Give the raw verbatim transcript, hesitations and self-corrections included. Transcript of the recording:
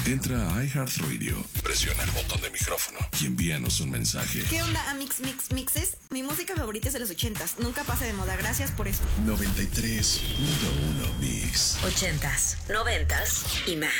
Entra a iHeartRadio, presiona el botón de micrófono y envíanos un mensaje. ¿Qué onda, Amix Mix Mixes? Mi música favorita es de los ochentas. Nunca pasa de moda. Gracias por esto. noventa y tres punto uno Mix. Ochentas, noventas y más.